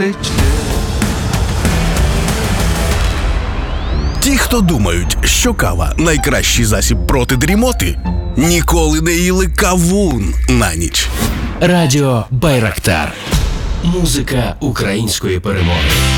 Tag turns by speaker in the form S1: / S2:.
S1: Ті, хто думають, що кава – найкращий засіб проти дрімоти, ніколи не їли кавун на ніч.
S2: Радіо Байрактар. Музика української перемоги.